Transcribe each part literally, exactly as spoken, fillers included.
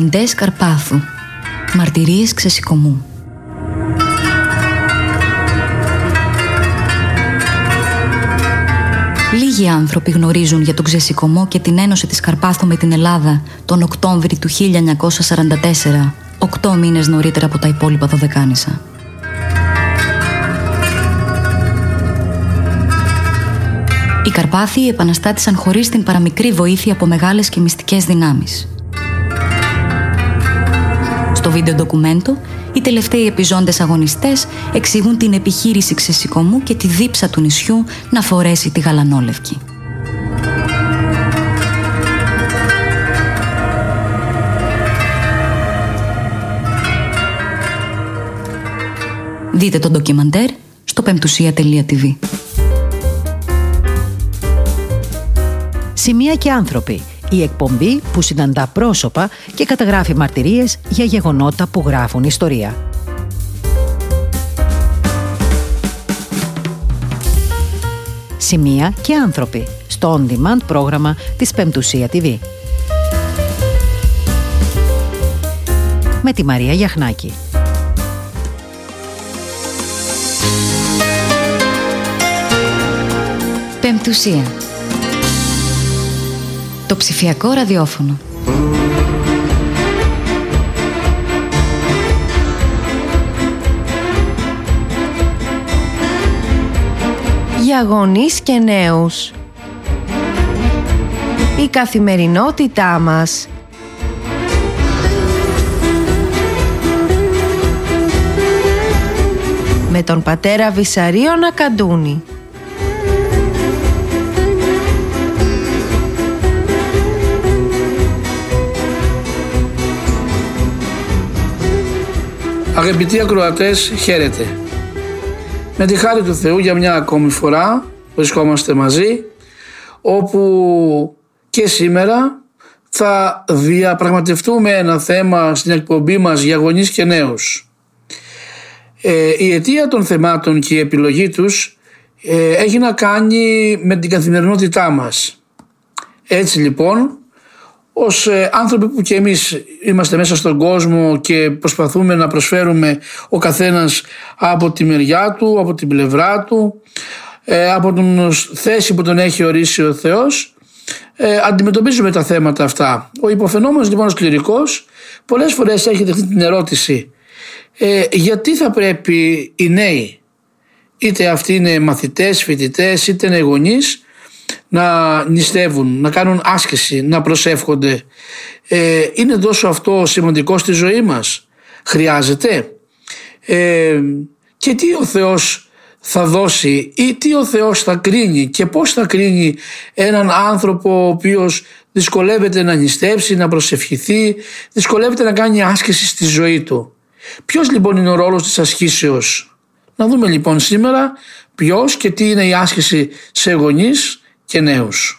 Ντοκιμαντές Καρπάθου. Μαρτυρίες ξεσηκωμού. Λίγοι άνθρωποι γνωρίζουν για τον ξεσηκωμό και την ένωση της Καρπάθου με την Ελλάδα τον Οκτώβρη του χίλια εννιακόσια σαράντα τέσσερα, οκτώ μήνες νωρίτερα από τα υπόλοιπα Δωδεκάνησα. Οι Καρπάθοι επαναστάτησαν χωρίς την παραμικρή βοήθεια από μεγάλες και μυστικές δυνάμεις. Στο βίντεο ντοκουμέντο, οι τελευταίοι επιζώντες αγωνιστές εξηγούν την επιχείρηση ξεσηκωμού και τη δίψα του νησιού να φορέσει τη γαλανόλευκη. Δείτε το ντοκιμαντέρ στο πεμπτουσία τελεία τι βι. Σημεία και άνθρωποι. Η εκπομπή που συναντά πρόσωπα και καταγράφει μαρτυρίες για γεγονότα που γράφουν ιστορία. Σημεία και άνθρωποι. Στο On Demand πρόγραμμα της Πεμπτουσία τι βι. Με τη Μαρία Γιαχνάκη. Πεμπτουσία. Το ψηφιακό ραδιόφωνο. Για γονείς και νέους. Η καθημερινότητά μας. Με τον πατέρα Βυσαρίωνα Νακαντούνη. Αγαπητοί ακροατές, χαίρετε. Με τη χάρη του Θεού για μια ακόμη φορά βρισκόμαστε μαζί, όπου και σήμερα θα διαπραγματευτούμε ένα θέμα στην εκπομπή μας για γονείς και νέους. Ε, η αιτία των θεμάτων και η επιλογή τους ε, έχει να κάνει με την καθημερινότητά μας. Έτσι λοιπόν, ως άνθρωποι που και εμείς είμαστε μέσα στον κόσμο και προσπαθούμε να προσφέρουμε ο καθένας από τη μεριά του, από την πλευρά του, από την θέση που τον έχει ορίσει ο Θεός, αντιμετωπίζουμε τα θέματα αυτά. Ο υποφαινόμενος λοιπόν ως κληρικός πολλές φορές έχει δεχτεί την ερώτηση, γιατί θα πρέπει οι νέοι, είτε αυτοί είναι μαθητές, φοιτητές, είτε είναι γονείς, να νηστεύουν, να κάνουν άσκηση, να προσεύχονται. Ε, είναι τόσο αυτό σημαντικό στη ζωή μας? Χρειάζεται? Ε, και τι ο Θεός θα δώσει ή τι ο Θεός θα κρίνει και πώς θα κρίνει έναν άνθρωπο ο οποίος δυσκολεύεται να νηστεύσει, να προσευχηθεί, δυσκολεύεται να κάνει άσκηση στη ζωή του? Ποιος λοιπόν είναι ο ρόλος της ασκήσεως? Να δούμε λοιπόν σήμερα ποιος και τι είναι η άσκηση σε γονείς και νέους.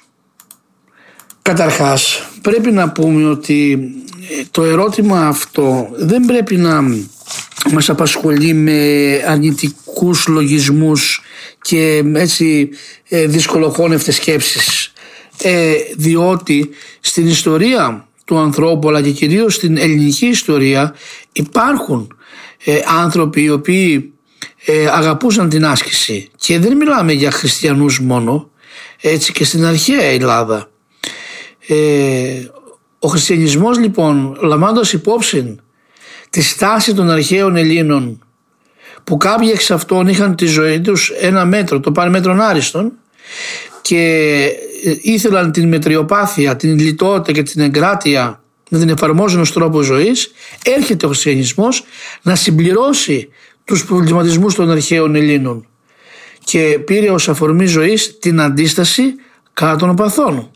Καταρχάς πρέπει να πούμε ότι το ερώτημα αυτό δεν πρέπει να μας απασχολεί με αρνητικούς λογισμούς και έτσι δυσκολοχώνευτες σκέψεις, ε, διότι στην ιστορία του ανθρώπου αλλά και κυρίως στην ελληνική ιστορία υπάρχουν ε, άνθρωποι οι οποίοι ε, αγαπούσαν την άσκηση, και δεν μιλάμε για χριστιανούς μόνο, έτσι και στην αρχαία Ελλάδα. Ε, ο χριστιανισμός λοιπόν, λαμβάνοντας υπόψη τη στάση των αρχαίων Ελλήνων, που κάποιοι εξ αυτών είχαν τη ζωή τους ένα μέτρο, το πάνε μέτρον άριστον, και ήθελαν την μετριοπάθεια, την λιτότητα και την εγκράτεια να την εφαρμόζουν ως τρόπο ζωής, έρχεται ο χριστιανισμός να συμπληρώσει τους προβληματισμούς των αρχαίων Ελλήνων και πήρε ως αφορμή ζωής την αντίσταση κατά των παθών,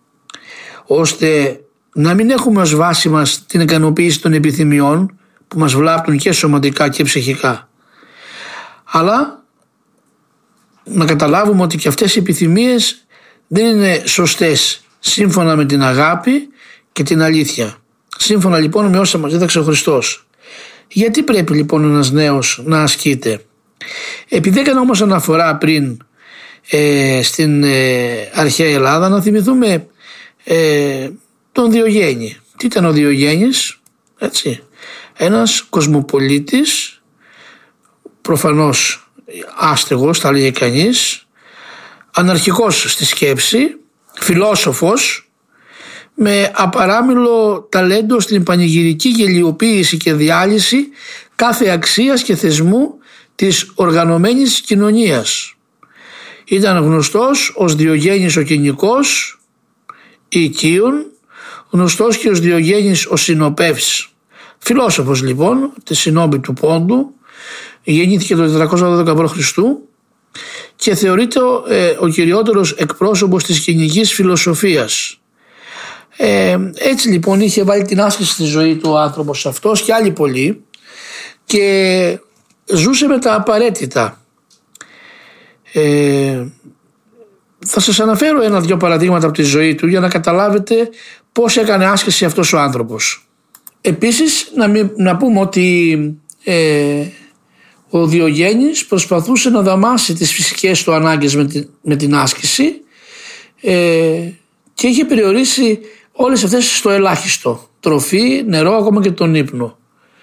ώστε να μην έχουμε ως βάση μας την ικανοποίηση των επιθυμιών που μας βλάπτουν και σωματικά και ψυχικά, αλλά να καταλάβουμε ότι και αυτές οι επιθυμίες δεν είναι σωστές σύμφωνα με την αγάπη και την αλήθεια, σύμφωνα λοιπόν με όσα μας δίδαξε ο Χριστός. Γιατί πρέπει λοιπόν ένας νέος να ασκείται? Επειδή έκανα όμως αναφορά πριν ε, στην ε, αρχαία Ελλάδα, να θυμηθούμε ε, τον Διογέννη. Τι ήταν ο Διογέννης? Έτσι. Ένας κοσμοπολίτης, προφανώς άστεγος θα λέγε κανείς, αναρχικός στη σκέψη, φιλόσοφος, με απαράμιλο ταλέντο στην πανηγυρική γελιοποίηση και διάλυση κάθε αξίας και θεσμού της οργανωμένης κοινωνίας. Ήταν γνωστός ως Διογέννης ο Κηνικός, οικείων, γνωστός και ως Διογέννης ο Συνοπεύς. Φιλόσοφος λοιπόν της Συνόμπη του Πόντου, γεννήθηκε το τετρακόσια δώδεκα π.Χ. και θεωρείται ε, ο κυριότερος εκπρόσωπος της κοινικής φιλοσοφίας. Ε, έτσι λοιπόν είχε βάλει την άσκηση στη ζωή του ο άνθρωπος αυτός και άλλοι πολλοί και ζούσε με τα απαραίτητα. Ε, θα σας αναφέρω ένα-δυο παραδείγματα από τη ζωή του για να καταλάβετε πώς έκανε άσκηση αυτός ο άνθρωπος. Επίσης να, μην, να πούμε ότι ε, ο Διογέννης προσπαθούσε να δαμάσει τις φυσικές του ανάγκες με την, με την άσκηση ε, και είχε περιορίσει όλες αυτές στο ελάχιστο. Τροφή, νερό, ακόμα και τον ύπνο.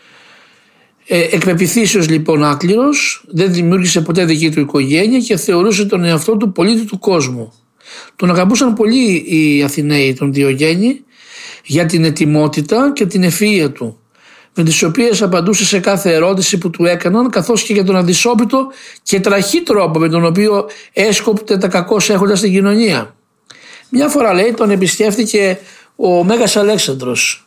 Ε, εκπεποιθήσεως λοιπόν άκληρος, δεν δημιούργησε ποτέ δική του οικογένεια και θεωρούσε τον εαυτό του πολίτη του κόσμου. Τον αγαπούσαν πολύ οι Αθηναίοι τον Διογέννη για την ετοιμότητα και την ευφυΐα του, με τις οποίες απαντούσε σε κάθε ερώτηση που του έκαναν, καθώς και για τον αδυσόπιτο και τραχή τρόπο με τον οποίο έσκοπτε τα κακώς έχοντα στην κοινωνία. Μια φορά λέει τον επισκέφθηκε ο Μέγας Αλέξανδρος.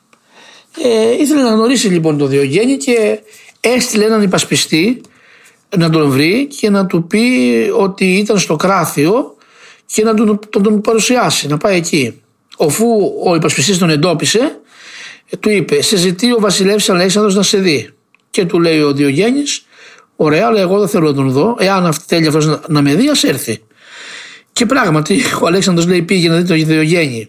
Ε, ήθελε να γνωρίσει λοιπόν τον Διογέννη και έστειλε έναν υπασπιστή να τον βρει και να του πει ότι ήταν στο Κράθιο και να τον, τον, τον παρουσιάσει, να πάει εκεί. Αφού ο υπασπιστής τον εντόπισε, του είπε: σε ζητεί ο βασιλεύς Αλέξανδρος να σε δει. Και του λέει ο Διογέννης: ωραία, αλλά εγώ δεν θέλω να τον δω. Εάν θέλει αυτός να, να με δει, ας έρθει. Και πράγματι ο Αλέξανδρος λέει πήγε να δει τον Διογέννη.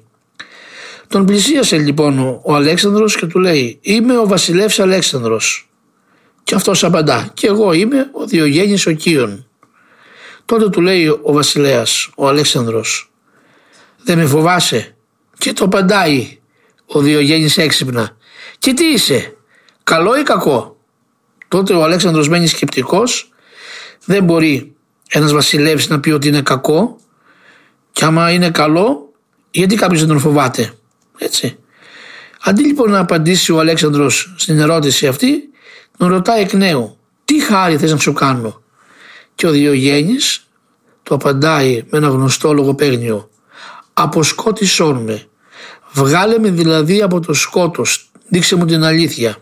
Τον πλησίασε λοιπόν ο Αλέξανδρος και του λέει: είμαι ο βασιλεύς Αλέξανδρος. Και αυτός απαντά: και εγώ είμαι ο Διογέννης ο Κύων. Τότε του λέει ο βασιλέας ο Αλέξανδρος: δεν με φοβάσαι? Και το απαντάει ο Διογέννης έξυπνα: και τι είσαι, καλό ή κακό? Τότε ο Αλέξανδρος μένει σκεπτικός. Δεν μπορεί ένας βασιλεύς να πει ότι είναι κακό, και άμα είναι καλό, γιατί κάποιος δεν τον φοβάται? Έτσι. Αντί λοιπόν να απαντήσει ο Αλέξανδρος στην ερώτηση αυτή, τον ρωτάει εκ νέου: τι χάρη θες να σου κάνω? Και ο Διογέννης του απαντάει με ένα γνωστό λογοπαίγνιο: αποσκότησόν με, βγάλε με δηλαδή από το σκότος, δείξε μου την αλήθεια.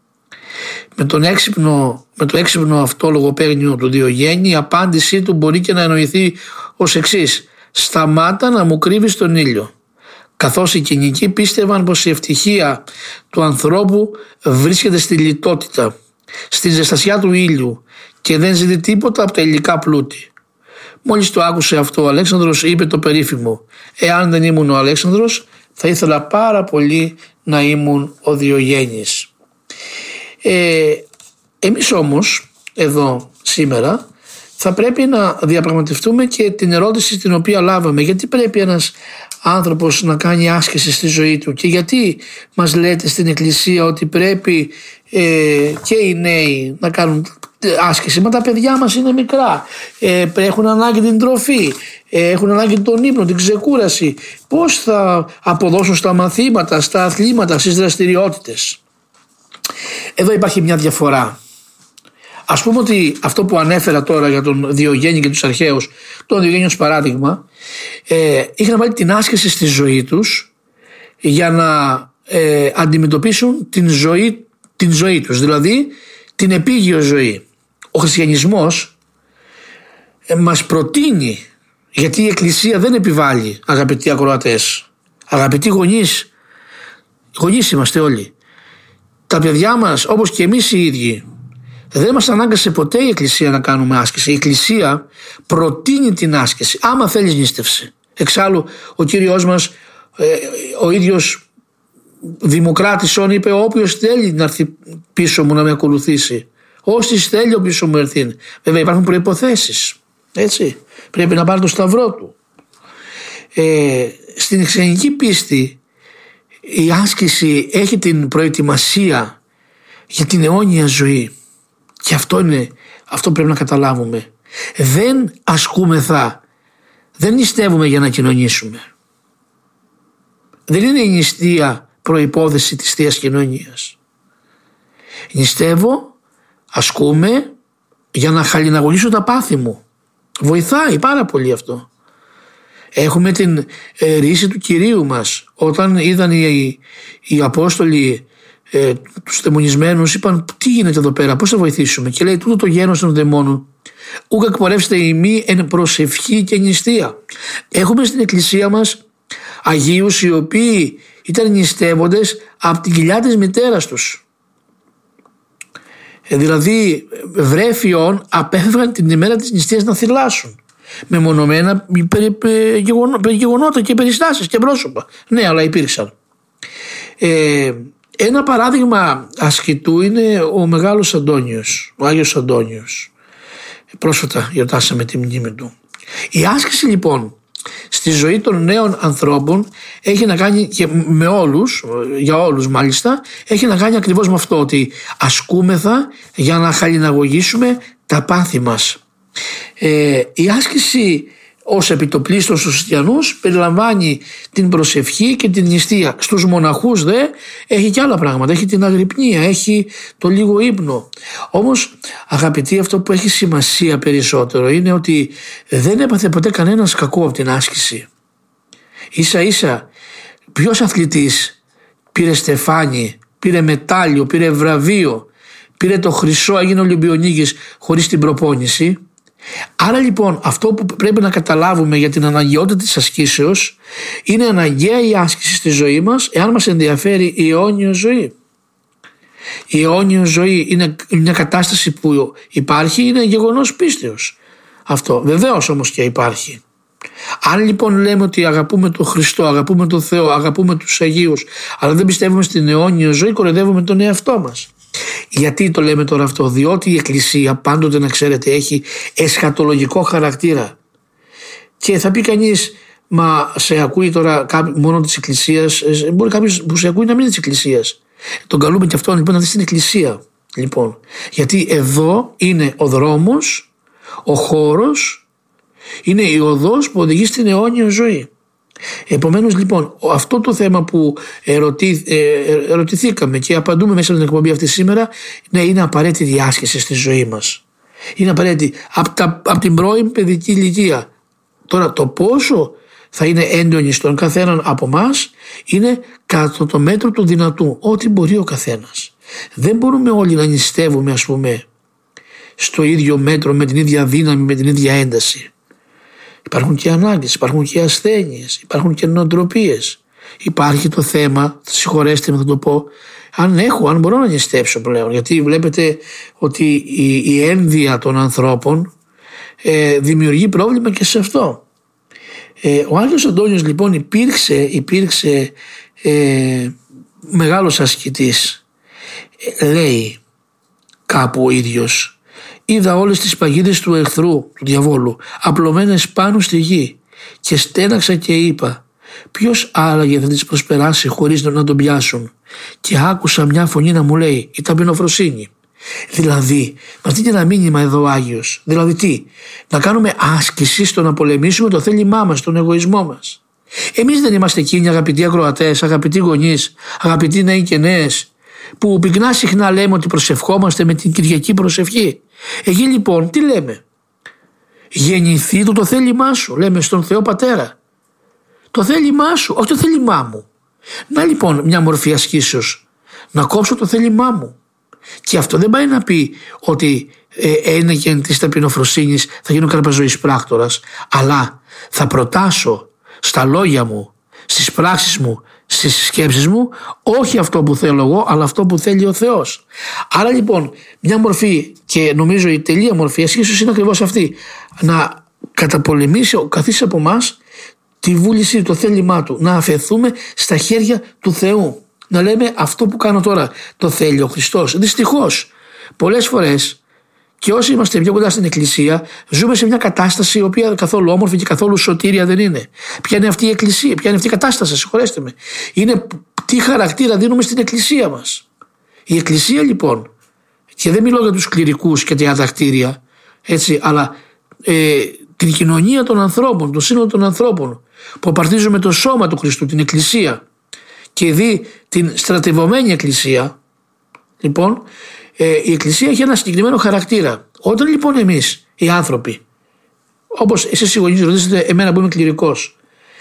Με, τον έξυπνο, με το έξυπνο αυτό λογοπαίγνιο του Διογέννη, η απάντησή του μπορεί και να εννοηθεί ως εξής: σταμάτα να μου κρύβεις τον ήλιο. Καθώς οι κοινικοί πίστευαν πως η ευτυχία του ανθρώπου βρίσκεται στη λιτότητα, στη ζεστασιά του ήλιου και δεν ζητεί τίποτα από τα υλικά πλούτη. Μόλις το άκουσε αυτό ο Αλέξανδρος, είπε το περίφημο: εάν δεν ήμουν ο Αλέξανδρος, θα ήθελα πάρα πολύ να ήμουν ο Διογέννης. Ε, εμείς όμως εδώ σήμερα θα πρέπει να διαπραγματευτούμε και την ερώτηση την οποία λάβαμε: γιατί πρέπει ένας άνθρωπος να κάνει άσκηση στη ζωή του, και γιατί μας λέτε στην Εκκλησία ότι πρέπει ε, και οι νέοι να κάνουν άσκηση? Μα τα παιδιά μας είναι μικρά, ε, έχουν ανάγκη την τροφή, ε, έχουν ανάγκη τον ύπνο, την ξεκούραση. Πώς θα αποδώσουν στα μαθήματα, στα αθλήματα, στις δραστηριότητες? Εδώ υπάρχει μια διαφορά. Ας πούμε ότι αυτό που ανέφερα τώρα για τον Διογέννη και τους αρχαίους, τον Διογέννη ως παράδειγμα, ε, είχαν βάλει την άσκηση στη ζωή τους για να ε, αντιμετωπίσουν την ζωή, την ζωή τους, δηλαδή την επίγειο ζωή. Ο χριστιανισμός ε, μας προτείνει, γιατί η Εκκλησία δεν επιβάλλει, αγαπητοί ακροατές, αγαπητοί γονείς, γονείς είμαστε όλοι, τα παιδιά μας όπως και εμείς οι ίδιοι, δεν μας ανάγκασε ποτέ η Εκκλησία να κάνουμε άσκηση. Η Εκκλησία προτείνει την άσκηση, άμα θέλεις νήστευσε. Εξάλλου ο Κύριος μας, ε, ο ίδιος Δημοκράτησον, είπε: όποιος θέλει να έρθει πίσω μου να με ακολουθήσει, όσοι θέλει ο πίσω μου έρθει. Βέβαια υπάρχουν προϋποθέσεις, έτσι. Πρέπει να πάρει το σταυρό του. Ε, στην χριστιανική πίστη η άσκηση έχει την προετοιμασία για την αιώνια ζωή. Και αυτό είναι, αυτό πρέπει να καταλάβουμε. Δεν ασκούμεθα, δεν νηστεύουμε για να κοινωνήσουμε. Δεν είναι η νηστεία προϋπόθεση της Θείας Κοινωνίας. Νηστεύω, ασκούμε για να χαλιναγωγήσω τα πάθη μου. Βοηθάει πάρα πολύ αυτό. Έχουμε την ε, ρίση του Κυρίου μας. Όταν είδαν οι, οι Απόστολοι ε, τους δαιμονισμένους, είπαν τι γίνεται εδώ πέρα, πώς θα βοηθήσουμε. Και λέει τούτο το γένος των δαιμόνων ούκ εκπορεύστε ημί εν προσευχή και νηστεία. Έχουμε στην εκκλησία μας Αγίους οι οποίοι ήταν νηστεύοντες από την κοιλιά της μητέρας τους. Ε, δηλαδή βρέφιον απέφευγαν την ημέρα της νηστείας να θυλάσουν. Με μονομένα γεγονότα και περιστάσεις και πρόσωπα. Ναι, αλλά υπήρξαν. Ε, ένα παράδειγμα ασκητού είναι ο Μεγάλος Αντώνιος, ο Άγιος Αντώνιος. Πρόσφατα γιορτάσαμε τη μνήμη του. Η άσκηση λοιπόν στη ζωή των νέων ανθρώπων έχει να κάνει και με όλους, για όλους μάλιστα, έχει να κάνει ακριβώς με αυτό, ότι ασκούμεθα για να χαλιναγωγήσουμε τα πάθη μας. Ε, η άσκηση ως επιτοπλίστων στους χριστιανούς περιλαμβάνει την προσευχή και την νηστεία. Στους μοναχούς δε έχει και άλλα πράγματα, έχει την αγρυπνία, έχει το λίγο ύπνο. Όμως αγαπητοί, αυτό που έχει σημασία περισσότερο είναι ότι δεν έπαθε ποτέ κανένας κακό από την άσκηση. Ίσα ίσα ποιος αθλητής πήρε στεφάνι, πήρε μετάλλιο, πήρε βραβείο, πήρε το χρυσό, έγινε Ολυμπιονίκης χωρίς την προπόνηση? Άρα λοιπόν αυτό που πρέπει να καταλάβουμε για την αναγκαιότητα της ασκήσεως είναι αναγκαία η άσκηση στη ζωή μας εάν μας ενδιαφέρει η αιώνια ζωή. Η αιώνια ζωή είναι μια κατάσταση που υπάρχει, είναι γεγονός πίστεως. Αυτό βεβαίως όμως και υπάρχει. Αν λοιπόν λέμε ότι αγαπούμε τον Χριστό, αγαπούμε τον Θεό, αγαπούμε τους Αγίους, αλλά δεν πιστεύουμε στην αιώνια ζωή, κοροϊδεύουμε τον εαυτό μας. Γιατί το λέμε τώρα αυτό? Διότι η Εκκλησία πάντοτε, να ξέρετε, έχει εσχατολογικό χαρακτήρα. Και θα πει κανείς, μα σε ακούει τώρα μόνο της Εκκλησίας? Μπορεί κάποιος που σε ακούει να μην είναι της Εκκλησίας. Τον καλούμε και αυτόν λοιπόν να δει στην Εκκλησία. Λοιπόν, γιατί εδώ είναι ο δρόμος, ο χώρος, είναι η οδός που οδηγεί στην αιώνια ζωή. Επομένως λοιπόν αυτό το θέμα που ερωτή, ε, ερωτηθήκαμε και απαντούμε μέσα στην εκπομπή αυτή σήμερα, ναι, είναι απαραίτητη η άσκηση στη ζωή μας. Είναι απαραίτητη από, τα, από την πρώην παιδική ηλικία. Τώρα το πόσο θα είναι έντονη στον καθέναν από εμάς είναι κατά το μέτρο του δυνατού, ό,τι μπορεί ο καθένας. Δεν μπορούμε όλοι να νηστεύουμε, ας πούμε, στο ίδιο μέτρο, με την ίδια δύναμη, με την ίδια ένταση. Υπάρχουν και ανάγκες, υπάρχουν και ασθένειες, υπάρχουν και νοοτροπίες. Υπάρχει το θέμα, συγχωρέστε με θα το πω, αν έχω, αν μπορώ να νηστέψω πλέον. Γιατί βλέπετε ότι η, η ένδυα των ανθρώπων ε, δημιουργεί πρόβλημα και σε αυτό. Ε, ο Άγιος Αντώνιος λοιπόν υπήρξε, υπήρξε ε, μεγάλος ασκητής. Ε, λέει κάπου ο ίδιος: είδα όλες τις παγίδες του εχθρού, του διαβόλου, απλωμένες πάνω στη γη, και στέναξα και είπα, ποιος άλλαγε θα τις προσπεράσει χωρίς να τον πιάσουν? Και άκουσα μια φωνή να μου λέει, η ταπεινοφροσύνη. Δηλαδή, μας δίνει ένα μήνυμα εδώ ο Άγιος. Δηλαδή τι? Να κάνουμε άσκηση στο να πολεμήσουμε το θέλημά μας, τον εγωισμό μας. Εμείς δεν είμαστε εκείνοι, αγαπητοί ακροατές, αγαπητοί γονείς, αγαπητοί νέοι και νέες, που πυκνά συχνά λέμε ότι προσευχόμαστε με την Κυριακή προσευχή. Εκεί λοιπόν τι λέμε? Γεννηθεί το, το θέλημά σου, λέμε στον Θεό Πατέρα. Το θέλημά σου, όχι το θέλημά μου. Να λοιπόν μια μορφή ασκήσεως, να κόψω το θέλημά μου. Και αυτό δεν πάει να πει ότι ε, ένεκεν της ταπεινοφροσύνης θα γίνω καρπαζοής πράκτορας, αλλά θα προτάσω στα λόγια μου, στις πράξεις μου, στις σκέψεις μου, όχι αυτό που θέλω εγώ, αλλά αυτό που θέλει ο Θεός. Άρα λοιπόν μια μορφή, και νομίζω η τελεία μορφή ασκήσεως είναι ακριβώς αυτή, να καταπολεμήσει ο καθής από εμάς τη βούληση, το θέλημά του, να αφαιθούμε στα χέρια του Θεού, να λέμε αυτό που κάνω τώρα το θέλει ο Χριστός. Δυστυχώς πολλές φορές, Και όσοι είμαστε πιο κοντά στην Εκκλησία, ζούμε σε μια κατάσταση η οποία καθόλου όμορφη και καθόλου σωτήρια δεν είναι. Ποια είναι αυτή η Εκκλησία, ποια είναι αυτή η κατάσταση, συγχωρέστε με. Είναι τι χαρακτήρα δίνουμε στην Εκκλησία μας. Η Εκκλησία λοιπόν, και δεν μιλώ για τους κληρικούς και τα κτίρια, έτσι, αλλά ε, την κοινωνία των ανθρώπων, το σύνολο των ανθρώπων που απαρτίζουμε το σώμα του Χριστού, την Εκκλησία, και δει την στρατευωμένη Εκκλησία, λοιπόν, ε, η Εκκλησία έχει ένα συγκεκριμένο χαρακτήρα. Όταν λοιπόν εμείς οι άνθρωποι, όπως εσείς οι γονείς ρωτήσετε εμένα που είμαι κληρικός,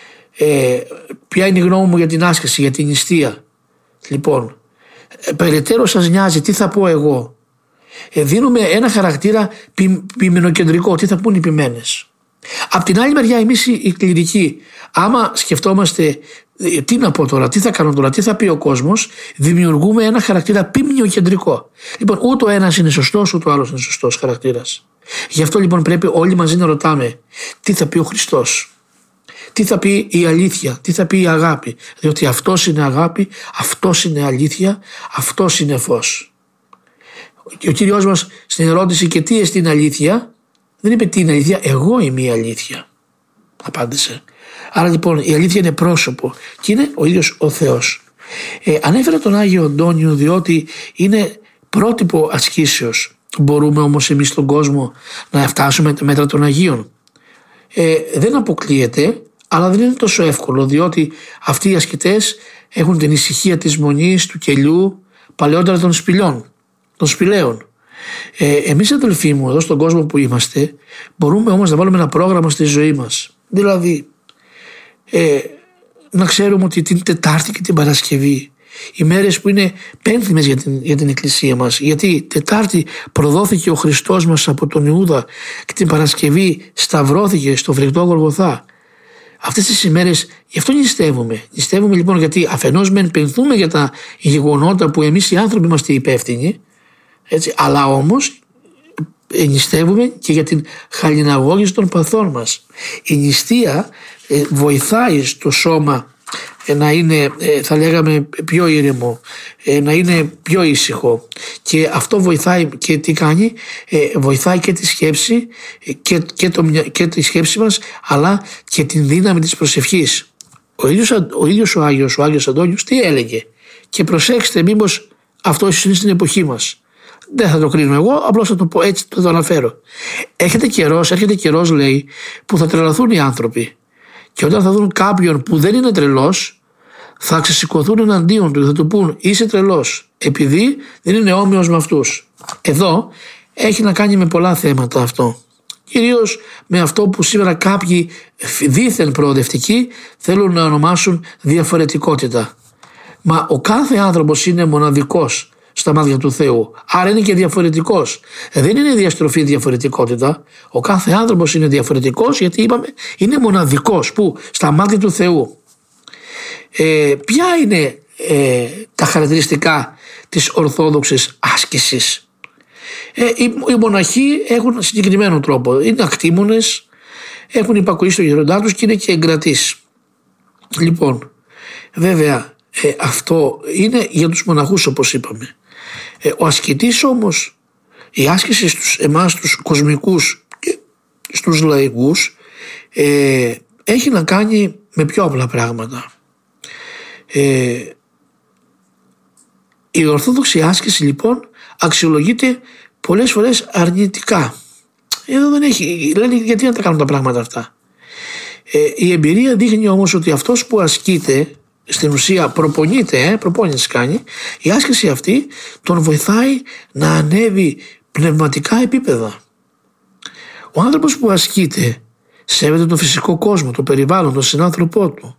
ε, ποια είναι η γνώμη μου για την άσκηση, για την νηστεία, λοιπόν, ε, περαιτέρω σας νοιάζει τι θα πω εγώ. Ε, δίνουμε ένα χαρακτήρα ποι, ποιμενοκεντρικό, τι θα πούν οι ποιμένες. Απ' την άλλη μεριά εμείς οι κληρικοί, άμα σκεφτόμαστε ε, τι να πω τώρα, τι θα κάνω τώρα, τι θα πει ο κόσμος, δημιουργούμε ένα χαρακτήρα ποιμνιοκεντρικό. Λοιπόν, ούτε ο ένας είναι σωστός, ούτε ο άλλος είναι σωστός χαρακτήρας. Γι' αυτό λοιπόν πρέπει όλοι μαζί να ρωτάμε τι θα πει ο Χριστός, τι θα πει η αλήθεια, τι θα πει η αγάπη. Διότι αυτός είναι αγάπη, αυτός είναι αλήθεια, αυτός είναι φως. Και ο Κύριος μας στην ερώτηση και τι εστίν αλήθεια, δεν είπε τι είναι αλήθεια, εγώ είμαι η αλήθεια, απάντησε. Άρα λοιπόν η αλήθεια είναι πρόσωπο και είναι ο ίδιος ο Θεός. Ε, ανέφερα τον Άγιο Αντώνιο διότι είναι πρότυπο ασκήσεως. Μπορούμε όμως εμείς στον κόσμο να φτάσουμε τα μέτρα των Αγίων. Ε, δεν αποκλείεται, αλλά δεν είναι τόσο εύκολο, διότι αυτοί οι ασκητές έχουν την ησυχία της μονής, του κελιού, παλαιότερα των σπηλιών, των σπηλαίων. Ε, εμείς αδελφοί μου εδώ στον κόσμο που είμαστε μπορούμε όμως να βάλουμε ένα πρόγραμμα στη ζωή μας. Δηλαδή ε, να ξέρουμε ότι την Τετάρτη και την Παρασκευή, οι μέρες που είναι πένθυμες για την, για την Εκκλησία μας, γιατί Τετάρτη προδόθηκε ο Χριστός μας από τον Ιούδα και την Παρασκευή σταυρώθηκε στο φρικτό Γολγοθά. Αυτές τις ημέρες γι' αυτό νηστεύουμε. Νηστεύουμε λοιπόν γιατί αφενός μεν πενθούμε για τα γεγονότα που εμείς οι άνθρωποι είμαστε υπεύθυνοι, έτσι, αλλά όμως νηστεύουμε και για την χαλιναγώγηση των παθών μας. Η νηστεία ε, βοηθάει στο σώμα ε, να είναι, ε, θα λέγαμε, πιο ήρεμο, ε, να είναι πιο ήσυχο, και αυτό βοηθάει και τι κάνει, ε, βοηθάει και τη σκέψη ε, και, και, το, και τη σκέψη μας, αλλά και την δύναμη της προσευχής. Ο ίδιος ο, ίδιος ο Άγιος, ο Άγιος Αντώνιος τι έλεγε, και προσέξτε μήπως αυτό ίσως είναι στην εποχή μας. Δεν θα το κρίνω εγώ, απλώς θα το πω έτσι, θα το αναφέρω. Έχετε καιρός, έρχεται καιρός, λέει, που θα τρελαθούν οι άνθρωποι. Και όταν θα δουν κάποιον που δεν είναι τρελός, θα ξεσηκωθούν εναντίον του και θα του πούν είσαι τρελός, επειδή δεν είναι όμοιος με αυτούς. Εδώ έχει να κάνει με πολλά θέματα αυτό. Κυρίως με αυτό που σήμερα κάποιοι δήθεν προοδευτικοί θέλουν να ονομάσουν διαφορετικότητα. Μα ο κάθε άνθρωπος είναι μοναδικός στα μάτια του Θεού, άρα είναι και διαφορετικός. Δεν είναι διαστροφή διαφορετικότητα. Ο κάθε άνθρωπος είναι διαφορετικός, γιατί είπαμε είναι μοναδικός. Που στα μάτια του Θεού. Ε, ποια είναι ε, τα χαρακτηριστικά της ορθόδοξης άσκησης? Ε, οι, οι μοναχοί έχουν συγκεκριμένο τρόπο. Είναι ακτήμονες, έχουν υπακοή στο γεροντά τους και είναι και εγκρατείς. Λοιπόν, βέβαια ε, αυτό είναι για τους μοναχούς, όπως είπαμε. Ε, ο ασκητής όμως, η άσκηση στους εμάς τους κοσμικούς και στους λαϊκούς ε, έχει να κάνει με πιο απλά πράγματα. Ε, η ορθόδοξη άσκηση λοιπόν αξιολογείται πολλές φορές αρνητικά. Εδώ δεν έχει, λένε γιατί να τα κάνουν τα πράγματα αυτά. Ε, η εμπειρία δείχνει όμως ότι αυτός που ασκείται στην ουσία προπονείται, ε, προπόνηση κάνει, η άσκηση αυτή τον βοηθάει να ανέβει πνευματικά επίπεδα. Ο άνθρωπος που ασκείται σέβεται τον φυσικό κόσμο, το περιβάλλον, τον συνάνθρωπό του.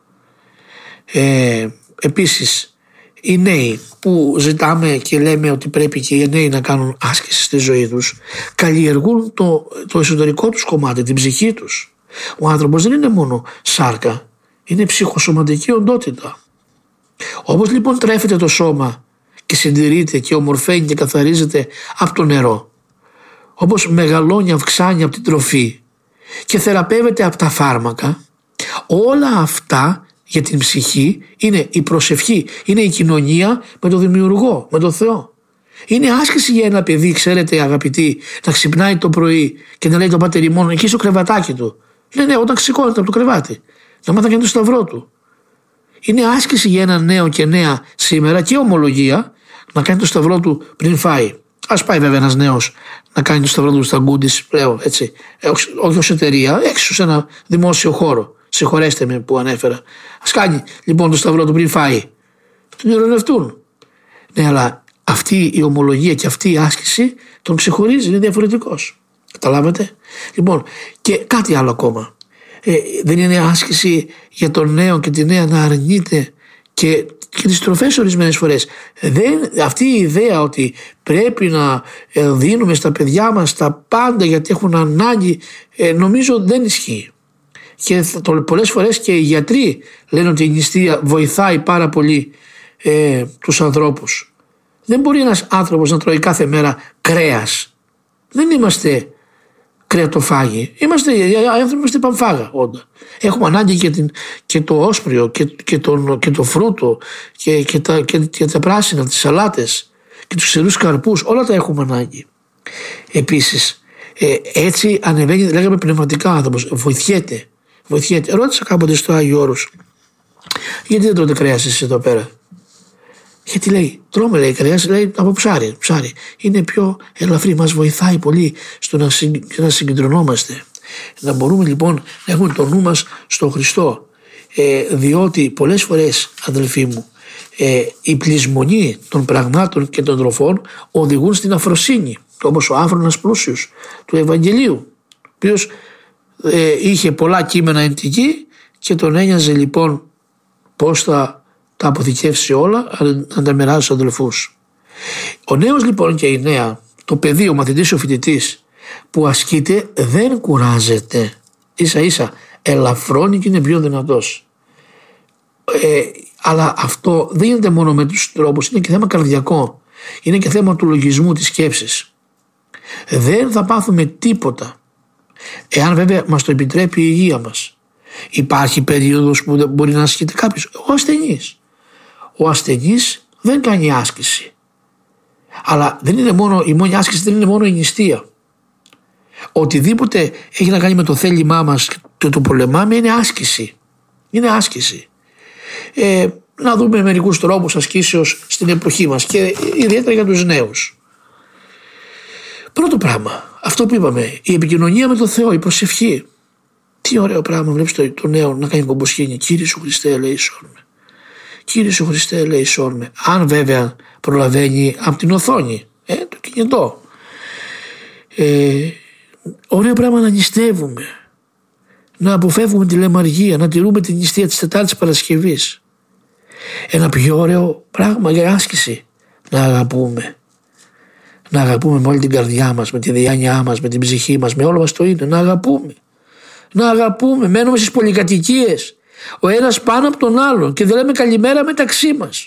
Ε, επίσης οι νέοι που ζητάμε και λέμε ότι πρέπει και οι νέοι να κάνουν άσκηση στη ζωή τους, καλλιεργούν το, το εσωτερικό τους κομμάτι, την ψυχή τους. Ο άνθρωπος δεν είναι μόνο σάρκα, είναι ψυχοσωματική οντότητα. Όπως λοιπόν τρέφεται το σώμα και συντηρείται και ομορφαίνει και καθαρίζεται από το νερό, όπως μεγαλώνει, αυξάνει από την τροφή και θεραπεύεται από τα φάρμακα, όλα αυτά για την ψυχή είναι η προσευχή, είναι η κοινωνία με τον Δημιουργό, με τον Θεό. Είναι άσκηση για ένα παιδί, ξέρετε αγαπητοί, να ξυπνάει το πρωί και να λέει τον Πάτερ ημών εκεί στο κρεβατάκι του. Ναι, ναι, όταν σηκώνεται από το κρεβάτι. Να μάθει να κάνει το σταυρό του. Είναι άσκηση για ένα νέο και νέα σήμερα και ομολογία να κάνει το σταυρό του πριν φάει. Ας πάει βέβαια ένας νέος να κάνει το σταυρό του στα γκούντις πλέον, έτσι. Όχι ως εταιρεία, έξω σε ένα δημόσιο χώρο. Συγχωρέστε με που ανέφερα. Ας κάνει λοιπόν το σταυρό του πριν φάει. Τον ειρωνευτούν. Ναι, αλλά αυτή η ομολογία και αυτή η άσκηση τον ξεχωρίζει, είναι διαφορετικός. Καταλάβατε. Λοιπόν, και κάτι άλλο ακόμα. Ε, δεν είναι άσκηση για τον νέο και τη νέα να αρνείται και, και τις τροφές ορισμένες φορές. Δεν, αυτή η ιδέα ότι πρέπει να ε, δίνουμε στα παιδιά μας τα πάντα γιατί έχουν ανάγκη, ε, νομίζω δεν ισχύει. Και το, πολλές φορές και οι γιατροί λένε ότι η νηστεία βοηθάει πάρα πολύ ε, τους ανθρώπους. Δεν μπορεί ένας άνθρωπος να τρώει κάθε μέρα κρέας. Δεν είμαστε κρεατοφάγοι. Είμαστε οι άνθρωποι, είμαστε πανφάγα όντα. Έχουμε ανάγκη και, την, και το όσπριο και, και, τον, και το φρούτο και, και, τα, και, και τα πράσινα, τις σαλάτες και τους ξερούς καρπούς. Όλα τα έχουμε ανάγκη. Επίσης, ε, έτσι ανεβαίνει, λέγαμε πνευματικά άνθρωπος. Βοηθιέται. Βοηθιέται. Ρώτησα κάποτε στο Άγιο Όρος, γιατί δεν τρώτε κρέας εσείς εδώ πέρα? Γιατί λέει, τρώμε λέει κρέας, λέει από ψάρι, ψάρι. Είναι πιο ελαφρύ, μας βοηθάει πολύ στο να, συν, να συγκεντρωνόμαστε. Να μπορούμε λοιπόν να έχουμε το νου μας στο Χριστό. Ε, διότι πολλές φορές, αδελφοί μου, ε, η πλεισμονή των πραγμάτων και των τροφών οδηγούν στην αφροσύνη. Όπως ο άφρονας πλούσιος του Ευαγγελίου, ο οποίος ε, είχε πολλά κείμενα εν τη γη και τον ένοιαζε λοιπόν πώς θα τα αποθηκεύσει όλα, να τα μοιράζει στους αδελφούς. Ο νέος λοιπόν και η νέα, το παιδί, ο μαθητής, ο φοιτητής που ασκείται δεν κουράζεται. Ίσα ίσα ελαφρώνει και είναι πιο δυνατός. Ε, αλλά αυτό δεν γίνεται μόνο με τους τρόπους, είναι και θέμα καρδιακό. Είναι και θέμα του λογισμού, της σκέψης. Δεν θα πάθουμε τίποτα, εάν βέβαια μας το επιτρέπει η υγεία μας. Υπάρχει περίοδος που μπορεί να ασκείται κάποιος. Ο ασθενής. Ο ασθενής δεν κάνει άσκηση. Αλλά δεν είναι μόνο, η μόνη άσκηση δεν είναι μόνο η νηστεία. Οτιδήποτε έχει να κάνει με το θέλημά μας και το πολεμάμε είναι άσκηση. Είναι άσκηση. Ε, να δούμε μερικούς τρόπους ασκήσεως στην εποχή μας και ιδιαίτερα για τους νέους. Πρώτο πράγμα, αυτό που είπαμε, η επικοινωνία με τον Θεό, η προσευχή. Τι ωραίο πράγμα, βλέπεις το, το νέο να κάνει κομποσχήνη. Κύριε Σου Χριστέ, ελέησόν με. Κύριε Σου Χριστέ, ελέησόν με. Αν βέβαια προλαβαίνει από την οθόνη, ε, το κινητό. Ε, ωραίο πράγμα να νηστεύουμε. Να αποφεύγουμε τη λαιμαργία, να τηρούμε την νηστεία της Τετάρτης Παρασκευής. Ένα πιο ωραίο πράγμα για άσκηση. Να αγαπούμε. Να αγαπούμε με όλη την καρδιά μας, με τη διάνοιά μας, με την ψυχή μας, με όλο μας το είναι. Να αγαπούμε. Να αγαπούμε. Μένουμε στις πολυκατοικίες. Ο ένας πάνω από τον άλλον και δεν λέμε καλημέρα μεταξύ μας.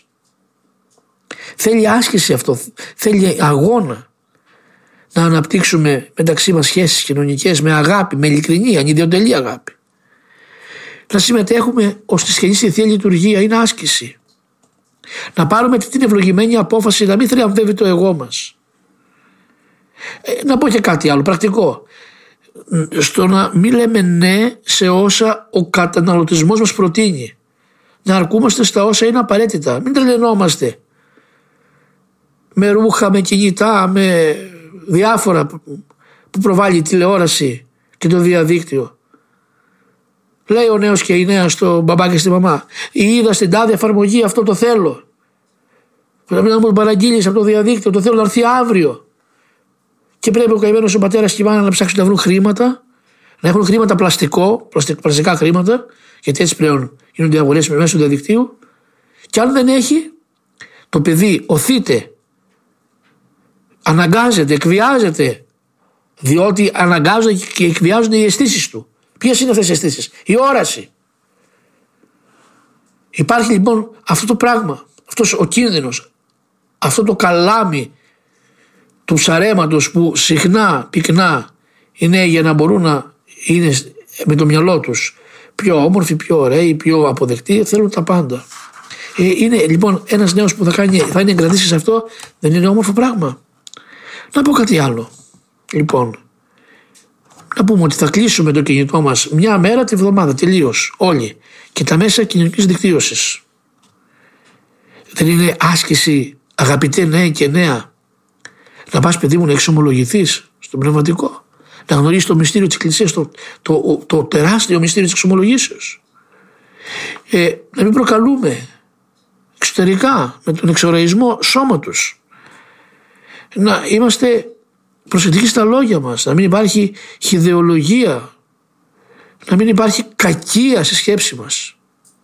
Θέλει άσκηση αυτό. Θέλει αγώνα. Να αναπτύξουμε μεταξύ μας σχέσεις κοινωνικές με αγάπη, με ειλικρινή, ανιδιοτελή αγάπη. Να συμμετέχουμε ως τη σχετική στη Θεία Λειτουργία είναι άσκηση. Να πάρουμε την ευλογημένη απόφαση να μην θριαμβεύει το εγώ μας. Ε, να πω και κάτι άλλο πρακτικό. Στο να μην λέμε ναι σε όσα ο καταναλωτισμός μας προτείνει. Να αρκούμαστε στα όσα είναι απαραίτητα. Μην τρελαινόμαστε με ρούχα, με κινητά, με διάφορα που προβάλλει η τηλεόραση και το διαδίκτυο. Λέει ο νέος και η νέα στο μπαμπά και στη μαμά, είδα στην τάδε εφαρμογή, αυτό το θέλω. Πρέπει να μου παραγγείλεις από το διαδίκτυο, το θέλω να έρθει αύριο. Και πρέπει ο καημένος ο πατέρας και η μάνα να ψάξουν να βρουν χρήματα, να έχουν χρήματα πλαστικό, πλαστικά χρήματα, γιατί έτσι πλέον γίνονται αγορές με μέσω του διαδικτύου. Και αν δεν έχει, το παιδί οθείται, αναγκάζεται, εκβιάζεται, διότι αναγκάζονται και εκβιάζονται οι αισθήσεις του. Ποιες είναι αυτές οι αισθήσεις? Η όραση. Υπάρχει λοιπόν αυτό το πράγμα, αυτός ο κίνδυνος, αυτό το καλάμι του ψαρέματος που συχνά, πυκνά οι νέοι για να μπορούν να είναι με το μυαλό τους πιο όμορφοι, πιο ωραίοι, πιο αποδεκτοί, θέλουν τα πάντα. Ε, είναι λοιπόν ένας νέος που θα, κάνει, θα είναι εγκρατήσει σε αυτό, δεν είναι όμορφο πράγμα? Να πω κάτι άλλο. Λοιπόν, να πούμε ότι θα κλείσουμε το κινητό μας μια μέρα τη βδομάδα τελείως όλοι και τα μέσα κοινωνικής δικτύωσης. Δεν είναι άσκηση, αγαπητέ νέοι και νέα, να πας παιδί μου να εξομολογηθείς στο πνευματικό, να γνωρίσεις το μυστήριο της Εκκλησίας, το, το, το, το τεράστιο μυστήριο της εξομολογήσεως, ε, να μην προκαλούμε εξωτερικά με τον εξοραϊσμό σώματος, να είμαστε προσεκτικοί στα λόγια μας, να μην υπάρχει χυδαιολογία, να μην υπάρχει κακία στη σκέψη μας,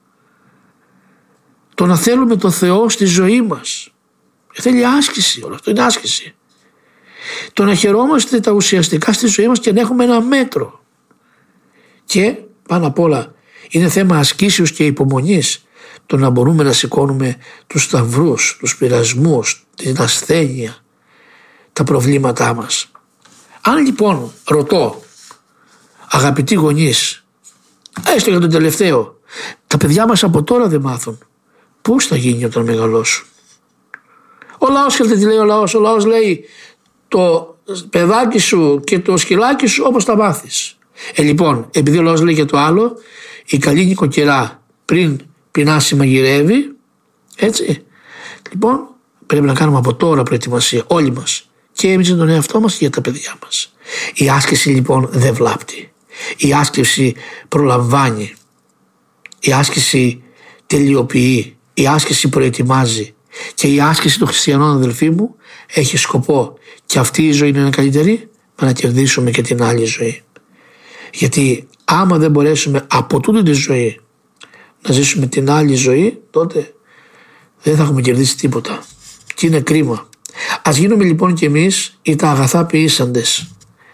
το να θέλουμε το Θεό στη ζωή μας. Θέλει άσκηση, όλο αυτό είναι άσκηση. Το να χαιρόμαστε τα ουσιαστικά στη ζωή μας και να έχουμε ένα μέτρο. Και πάνω απ' όλα είναι θέμα ασκήσεως και υπομονής το να μπορούμε να σηκώνουμε τους σταυρούς, τους πειρασμούς, την ασθένεια, τα προβλήματά μας. Αν λοιπόν ρωτώ, αγαπητοί γονείς, έστω για τον τελευταίο, τα παιδιά μας από τώρα δεν μάθουν, πώς θα γίνει όταν μεγαλώσουν? Ο λαός, ξέρετε τι λέει ο λαός? Ο λαός λέει το παιδάκι σου και το σκυλάκι σου όπως τα μάθεις. Ε λοιπόν, επειδή ο λαός λέει και το άλλο, η καλή νοικοκυρά πριν πεινάσει μαγειρεύει, έτσι. Λοιπόν, πρέπει να κάνουμε από τώρα προετοιμασία όλοι μας, και εμείς για τον εαυτό μας και για τα παιδιά μας. Η άσκηση λοιπόν δεν βλάπτει. Η άσκηση προλαμβάνει. Η άσκηση τελειοποιεί. Η άσκηση προετοιμάζει. Και η άσκηση των χριστιανών, αδελφοί μου, έχει σκοπό και αυτή η ζωή είναι καλύτερη, με να κερδίσουμε και την άλλη ζωή. Γιατί άμα δεν μπορέσουμε από τούτη τη ζωή να ζήσουμε την άλλη ζωή, τότε δεν θα έχουμε κερδίσει τίποτα. Και είναι κρίμα. Ας γίνουμε λοιπόν κι εμείς οι τα αγαθά ποιήσαντες.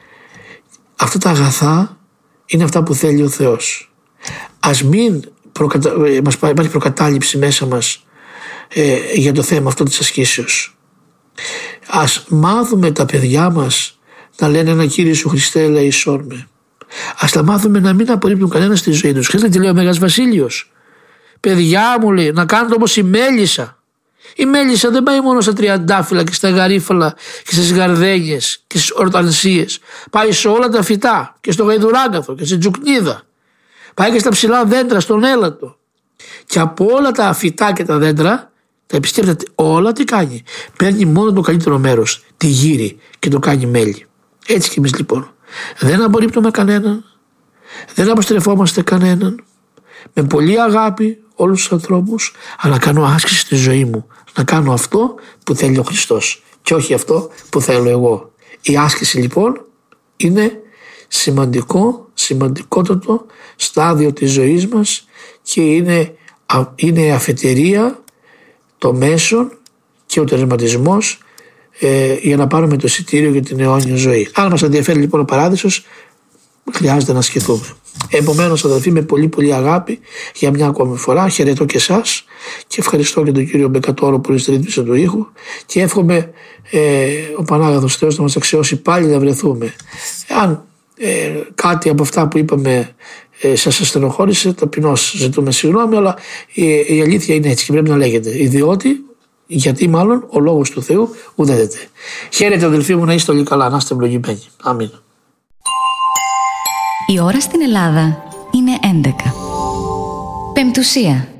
Αυτά τα αγαθά είναι αυτά που θέλει ο Θεός. Ας μην προκατα... μας υπάρχει προκατάληψη μέσα μας ε, για το θέμα αυτό της ασκήσεως. Ας μάθουμε τα παιδιά μας να λένε ένα Κύριε Ιησού Χριστέ ελεησόν με. Ας τα μάθουμε να μην απορρίπτουν κανένα στη ζωή τους. Ξέρετε τι λέει ο Μέγας Βασίλειος? Παιδιά μου, λέει, να κάνετε όπως η μέλισσα. Η μέλισσα δεν πάει μόνο στα τριαντάφυλλα και στα γαρίφαλα και στις γαρδένιες και στις ορτανσίες. Πάει σε όλα τα φυτά και στο γαϊδουράγκαθο και στην τζουκνίδα. Πάει και στα ψηλά δέντρα, στον έλατο. Και από όλα τα φυτά και τα δέντρα, τα επισκέπτεται όλα, τι κάνει? Παίρνει μόνο το καλύτερο μέρος, τη γύρι, και το κάνει μέλι. Έτσι κι εμείς λοιπόν. Δεν απορρίπτουμε κανέναν, δεν αποστρεφόμαστε κανέναν. Με πολύ αγάπη όλους τους ανθρώπους, αλλά κάνω άσκηση στη ζωή μου. Να κάνω αυτό που θέλει ο Χριστός και όχι αυτό που θέλω εγώ. Η άσκηση λοιπόν είναι σημαντικό, σημαντικότατο στάδιο της ζωής μας και είναι, είναι η αφετηρία, το μέσον και ο τερματισμός ε, για να πάρουμε το εισιτήριο για την αιώνια ζωή. Αν μας ενδιαφέρει λοιπόν ο παράδεισος, χρειάζεται να ασκηθούμε. Επομένως, αδελφοί, με πολύ πολύ αγάπη για μια ακόμη φορά χαιρετώ και εσάς και ευχαριστώ και τον κύριο Μπεκατόρο που είναι στη ρύθμιση του ήχου και εύχομαι ε, ο Πανάγαθος Θεός να μας αξιώσει πάλι να βρεθούμε. Αν ε, κάτι από αυτά που είπαμε ε, σας ασθενοχώρησε, ταπεινώς ζητούμε συγγνώμη, αλλά η, η αλήθεια είναι έτσι και πρέπει να λέγεται. Διότι, γιατί μάλλον ο λόγος του Θεού ουδέδεται. Χαίρετε αδελφοί μου, να είστε όλοι καλά, να είστε ευλογημένοι. Αμήν. Η ώρα στην Ελλάδα είναι έντεκα. Πεμπτουσία.